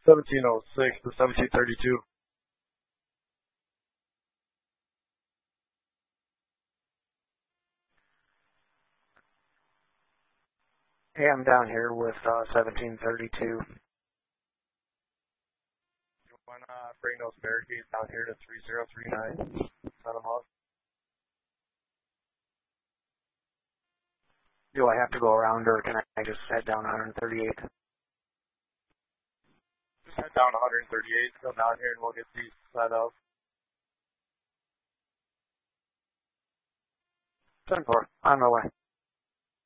1706 to 1732. Hey, I'm down here with 1732. You want to bring those barricades down here to 3039? Set them up. Do I have to go around, or can I just head down 138? Just head down 138, come down here, and we'll get these set up. 10-4, on my way.